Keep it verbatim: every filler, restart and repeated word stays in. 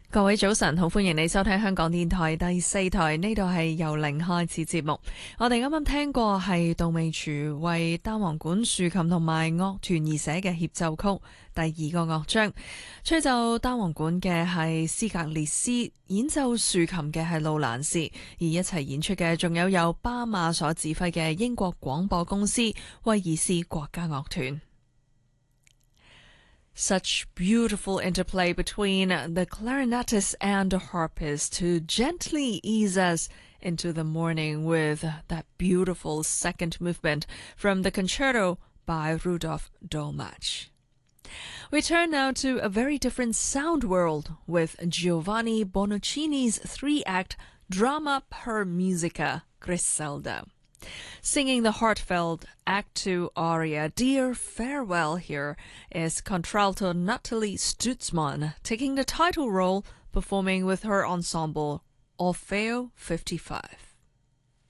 各位早晨，好歡迎你收聽香港電台第四台，呢度係由零開始節目。我哋啱啱聽過係杜美廚為單簧管豎琴同埋樂團而寫嘅協奏曲第二個樂章，吹奏單簧管嘅係斯格列斯，演奏豎琴嘅係路蘭士，而一齊演出嘅仲有由巴馬所指揮嘅英國廣播公司威爾斯國家樂團。Such beautiful interplay between the clarinetist and the harpist to gently ease us into the morning with that beautiful second movement from the concerto by Rudolf Dolmach. We turn now to a very different sound world with Giovanni Bonoccini's three-act drama per musica Griselda.Singing the heartfelt Act two aria, Dear Farewell, here is contralto Natalie Stutzmann taking the title role, performing with her ensemble Orfeo fifty-five.